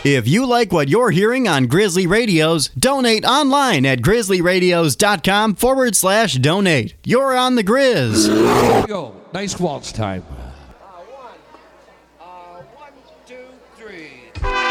If you like what you're hearing on Grizzly Radios, donate online at grizzlyradios.com/donate. You're on the Grizz. Here we go. Nice waltz time.